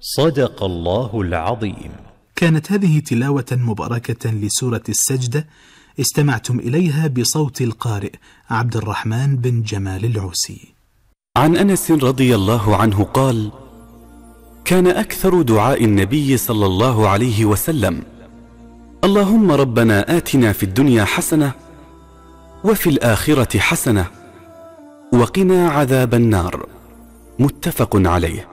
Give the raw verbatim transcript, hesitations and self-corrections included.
صدق الله العظيم. كانت هذه تلاوة مباركة لسورة السجدة استمعتم إليها بصوت القارئ عبد الرحمن بن جمال العوسي. عن أنس رضي الله عنه قال: كان أكثر دعاء النبي صلى الله عليه وسلم: اللهم ربنا آتنا في الدنيا حسنة وفي الآخرة حسنة وقنا عذاب النار. متفق عليه.